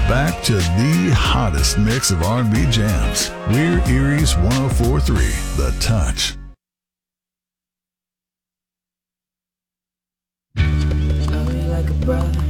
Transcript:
back to the hottest mix of R&B jams. We're Erie's 104.3, The Touch. Love you like a brother.